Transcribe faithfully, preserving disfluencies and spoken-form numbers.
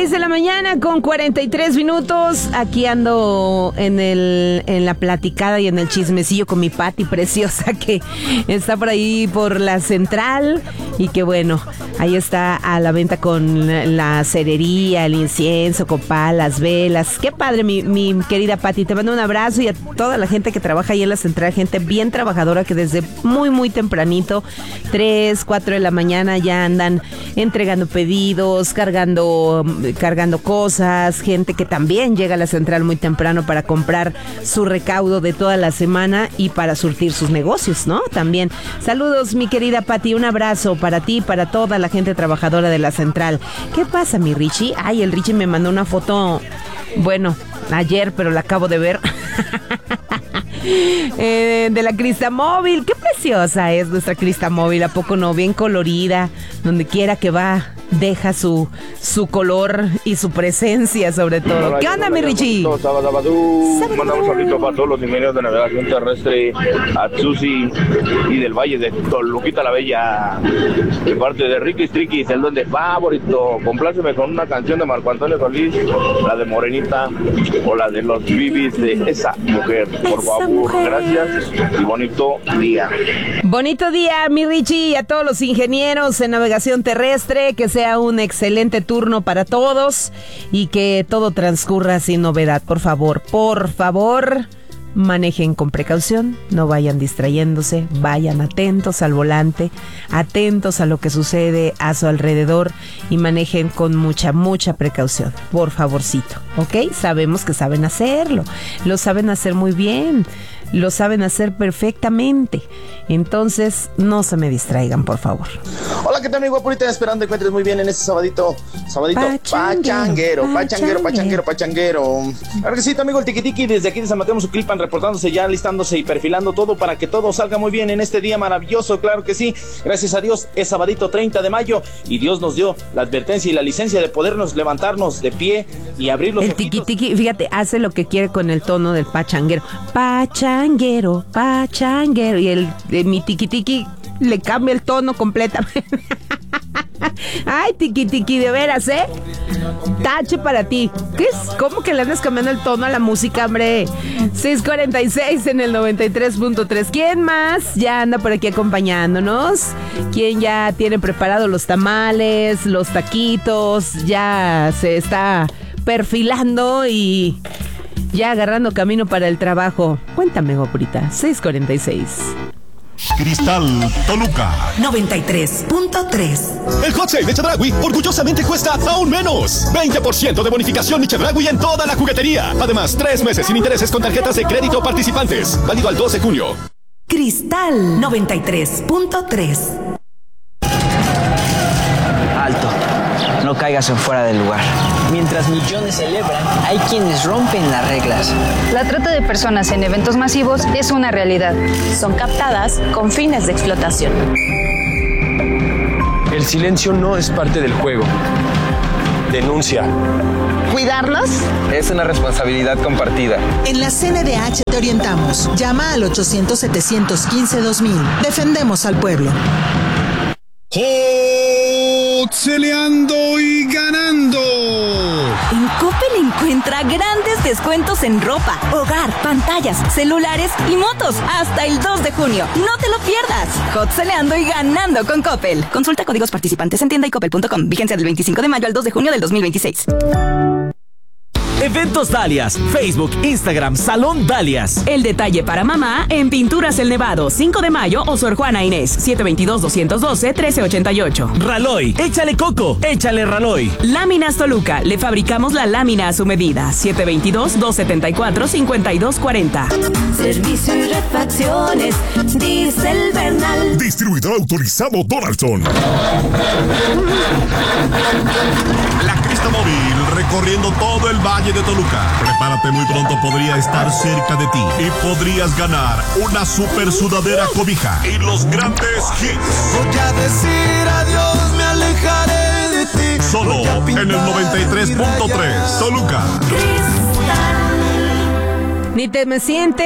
seis de la mañana con cuarenta y tres minutos. Aquí ando en el en la platicada y en el chismecillo con mi Pati preciosa, que está por ahí por la central. Y que bueno, ahí está a la venta con la cerería, el incienso, copal, las velas. Qué padre, mi, mi querida Pati. Te mando un abrazo, y a toda la gente que trabaja ahí en la central, gente bien trabajadora que desde muy, muy tempranito, tres, cuatro de la mañana, ya andan entregando pedidos, cargando, cargando cosas. Gente que también llega a la central muy temprano para comprar su recaudo de toda la semana y para surtir sus negocios, ¿no? También. Saludos, mi querida Pati. Un abrazo para ti, para toda la gente trabajadora de la central. ¿Qué pasa, mi Richie? Ay, el Richie me mandó una foto, bueno, ayer, pero la acabo de ver. eh, de la Cristamóvil. Qué preciosa es nuestra Cristamóvil, ¿a poco no? Bien colorida, donde quiera que va, deja su, su color y su presencia, sobre todo. Hola, ¿qué onda, mi Richie? Mandamos un saludo para todos los ingenieros de navegación terrestre, a Tsusi y del Valle de Toluquita la Bella, de parte de Ricky Triquis, el duende favorito. Compláceme con una canción de Marco Antonio Solís, la de Morenita o la de los bibis de esa mujer, por favor. Gracias y bonito día. Bonito día, mi Richie, y a todos los ingenieros en navegación terrestre, que sea un excelente turno para todos y que todo transcurra sin novedad. Por favor, por favor, manejen con precaución, no vayan distrayéndose, vayan atentos al volante, atentos a lo que sucede a su alrededor y manejen con mucha, mucha precaución, por favorcito, ¿ok? Sabemos que saben hacerlo, lo saben hacer muy bien, lo saben hacer perfectamente. Entonces, no se me distraigan, por favor. Hola, ¿qué tal, mi guapurita? Esperando que encuentres muy bien en este sabadito. Sabadito pachanguero, pachanguero, pachanguero, pachanguero. Claro que sí, tu amigo el Tiquitiqui, desde aquí de San Mateo Musuclipan, reportándose ya, listándose y perfilando todo para que todo salga muy bien en este día maravilloso. Claro que sí, gracias a Dios, es sabadito treinta de mayo y Dios nos dio la advertencia y la licencia de podernos levantarnos de pie y abrir los El Tiquitiqui, fíjate, hace lo que quiere con el tono del pachanguero. Pachanguero, pachanguero. Y el de mi Tiquitiqui le cambia el tono completamente. Ay, Tiquitiqui, de veras, ¿eh? Tache para ti. ¿Qué es? ¿Cómo que le andas cambiando el tono a la música, hombre? seis cuarenta y seis en el noventa y tres punto tres. ¿Quién más ya anda por aquí acompañándonos? ¿Quién ya tiene preparados los tamales, los taquitos? Ya se está perfilando y ya agarrando camino para el trabajo. Cuéntame, guapurita. seis cuarenta y seis. Cristal Toluca noventa y tres punto tres. El hot sale de Chedraui orgullosamente cuesta aún menos. veinte por ciento de bonificación de Chedraui en toda la juguetería. Además, tres meses sin intereses con tarjetas de crédito participantes. Válido al doce de junio. Cristal noventa y tres punto tres. Alto, no caigas en fuera del lugar. Mientras millones celebran, hay quienes rompen las reglas. La trata de personas en eventos masivos es una realidad. Son captadas con fines de explotación. El silencio no es parte del juego. Denuncia. ¿Cuidarlos? Es una responsabilidad compartida. En la C N D H te orientamos. Llama al ochocientos, setecientos quince, dos mil. Defendemos al pueblo. Celeando y ganando. En Coppel encuentra grandes descuentos en ropa, hogar, pantallas, celulares y motos hasta el dos de junio. No te lo pierdas. Hotceleando y ganando con Coppel. Consulta códigos participantes en tienda y coppel punto com. Vigencia del veinticinco de mayo al dos de junio del dos mil veintiséis. Eventos Dalias, Facebook, Instagram, Salón Dalias. El detalle para mamá en Pinturas El Nevado, cinco de mayo o Sor Juana Inés, siete dos dos, dos uno dos, uno tres ocho ocho. Raloy, échale coco, échale Raloy. Láminas Toluca, le fabricamos la lámina a su medida, siete dos dos, dos siete cuatro, cinco dos cuatro cero. Servicio y refacciones, Diesel Bernal. Distribuidor autorizado Donaldson. La Cristamóvil, recorriendo todo el valle de Toluca. Prepárate, muy pronto podría estar cerca de ti y podrías ganar una super sudadera cobija y los grandes hits. Voy a decir adiós, me alejaré de ti. Solo en el noventa y tres punto tres Toluca. Ni te me sientes